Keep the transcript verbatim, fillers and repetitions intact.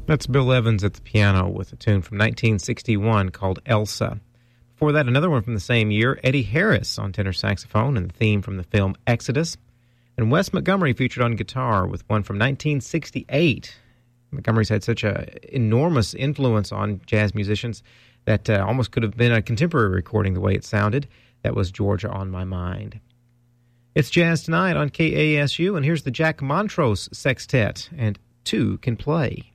That's Bill Evans at the piano with a tune from nineteen sixty-one called Elsa. Before that, another one from the same year, Eddie Harris on tenor saxophone and the theme from the film Exodus. And Wes Montgomery featured on guitar with one from nineteen sixty-eight. Montgomery's had such an enormous influence on jazz musicians that uh, almost could have been a contemporary recording the way it sounded. That was Georgia on My Mind. It's Jazz Tonight on K A S U, and here's the Jack Montrose Sextet, and Two Can Play.